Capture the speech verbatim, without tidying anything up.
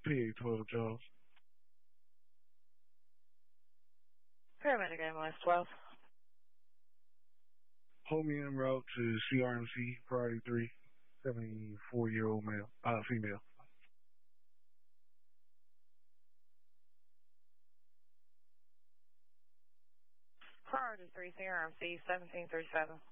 P A twelve Charles. Paramedic ambulance twelve. Hold me en route to C R M C, priority three, seventy-four year old male, uh, female. Priority three, C R M C, seventeen thirty-seven.